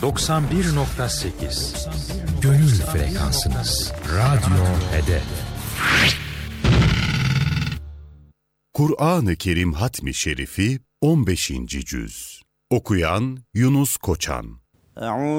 91.8 Gönül frekansınız. Radyo Hedef. Kur'an-ı Kerim Hatmi Şerifi 15. Cüz. Okuyan Yunus Koçan.